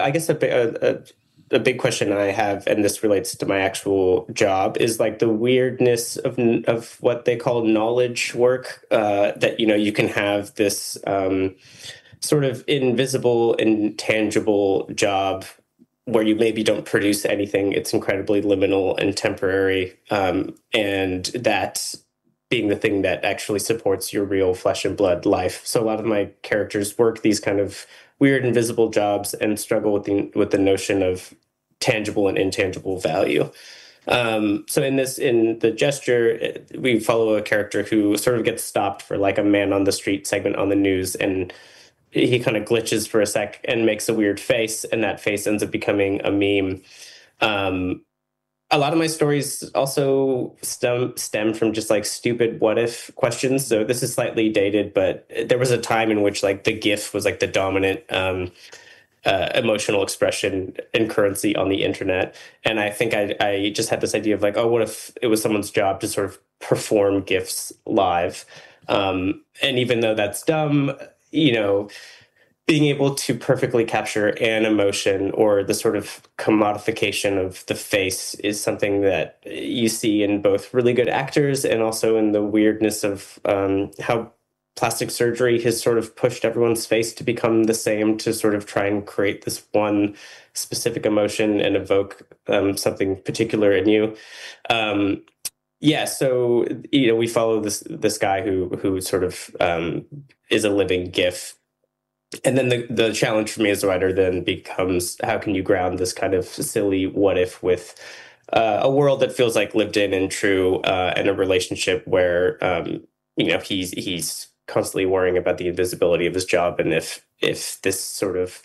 I guess a big question I have, and this relates to my actual job, is like the weirdness of what they call knowledge work. That you can have this sort of invisible, intangible job where you maybe don't produce anything. It's incredibly liminal and temporary, and that being the thing that actually supports your real flesh and blood life. So a lot of my characters work these kind of weird invisible jobs and struggle with the notion of tangible and intangible value. So in the gesture, we follow a character who sort of gets stopped for like a man on the street segment on the news, and he kind of glitches for a sec and makes a weird face, and that face ends up becoming a meme. A lot of my stories also stem from just like stupid what if questions. So this is slightly dated, but there was a time in which like the GIF was like the dominant emotional expression and currency on the internet. And I think I just had this idea of like, oh, what if it was someone's job to sort of perform GIFs live? And even though that's dumb, being able to perfectly capture an emotion or the sort of commodification of the face is something that you see in both really good actors and also in the weirdness of how plastic surgery has sort of pushed everyone's face to become the same, to sort of try and create this one specific emotion and evoke something particular in you. So we follow this guy who sort of is a living GIF. And then the challenge for me as a writer then becomes, how can you ground this kind of silly what if with a world that feels like lived in and true, and a relationship where he's constantly worrying about the invisibility of his job, and if this sort of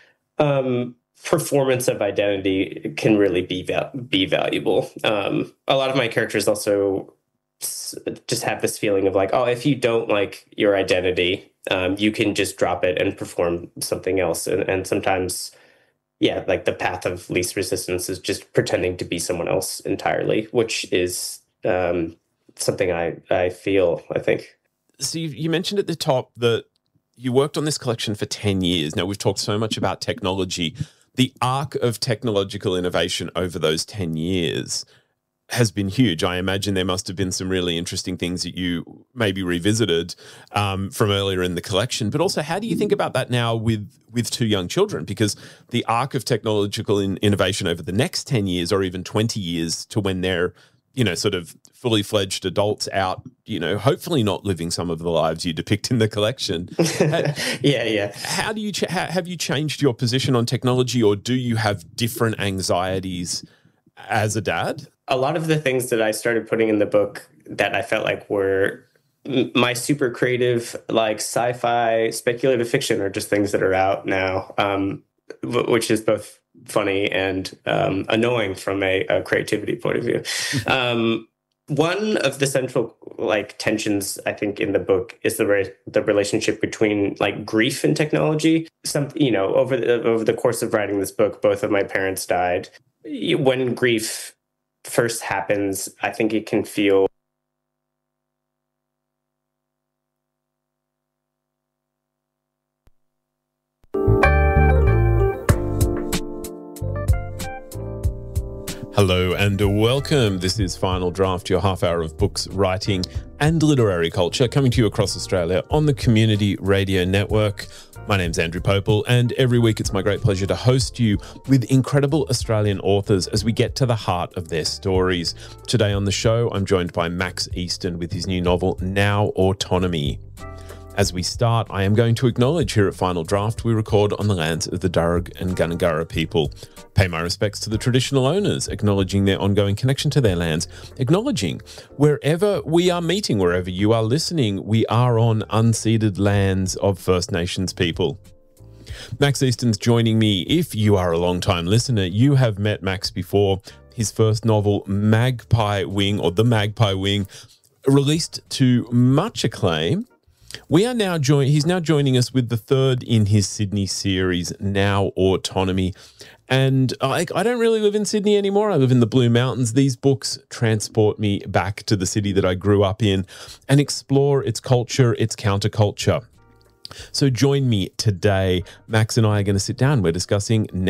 performance of identity can really be valuable. A lot of my characters also just have this feeling of like, oh, if you don't like your identity, you can just drop it and perform something else. And sometimes, like the path of least resistance is just pretending to be someone else entirely, which is something I feel, I think. So you mentioned at the top that you worked on this collection for 10 years. Now, we've talked so much about technology. The arc of technological innovation over those 10 years has been huge. I imagine there must have been some really interesting things that you maybe revisited from earlier in the collection. But also, how do you think about that now with two young children? Because the arc of technological innovation over the next 10 years or even 20 years to when they're, sort of fully fledged adults out, hopefully not living some of the lives you depict in the collection. Yeah. How do you have you changed your position on technology, or do you have different anxieties as a dad? A lot of the things that I started putting in the book that I felt like were my super creative, like sci-fi, speculative fiction, are just things that are out now, which is both funny and annoying from a creativity point of view. One of the central tensions, I think, in the book is the relationship between grief and technology. Over the course of writing this book, both of my parents died. When grief first happens, I think it can feel Hello and welcome. This is Final Draft, your half hour of books, writing and literary culture, coming to you across Australia on the Community Radio Network. My name's Andrew Popel, and every week it's my great pleasure to host you with incredible Australian authors as we get to the heart of their stories. Today on the show, I'm joined by Max Easton with his new novel, Now Autonomy. As we start, I am going to acknowledge here at Final Draft, we record on the lands of the Darug and Gundungurra people. Pay my respects to the traditional owners, acknowledging their ongoing connection to their lands, acknowledging wherever we are meeting, wherever you are listening, we are on unceded lands of First Nations people. Max Easton's joining me. If you are a long-time listener, you have met Max before. His first novel, Magpie Wing, or The Magpie Wing, released to much acclaim. He's now joining us with the third in his Sydney series, Now Autonomy. And I don't really live in Sydney anymore. I live in the Blue Mountains. These books transport me back to the city that I grew up in and explore its culture, its counterculture. So join me today. Max and I are going to sit down. We're discussing